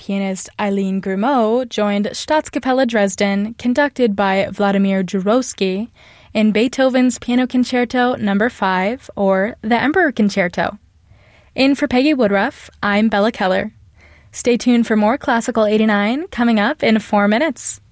pianist Eileen Grimaud joined Staatskapelle Dresden, conducted by Vladimir Jurowski, in Beethoven's Piano Concerto No. 5, or The Emperor Concerto. In for Peggy Woodruff, I'm Bella Keller. Stay tuned for more Classical 89 coming up in 4 minutes.